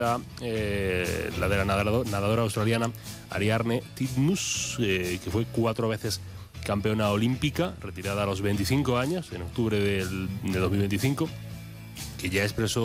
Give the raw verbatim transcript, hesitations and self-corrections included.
eh, la de la nadadora, nadadora australiana Ariarne Titmus, eh, que fue cuatro veces campeona olímpica, retirada a los veinticinco años, en octubre del, de dos mil veinticinco, que ya expresó